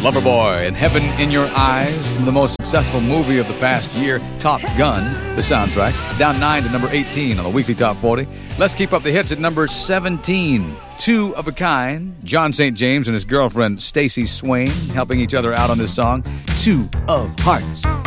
Loverboy and Heaven in Your Eyes from the most successful movie of the past year, Top Gun, the soundtrack. Down 9 to number 18 on the weekly Top 40. Let's keep up the hits at number 17. Two of a Kind. John St. James and his girlfriend Stacey Swain helping each other out on this song. Two of Hearts.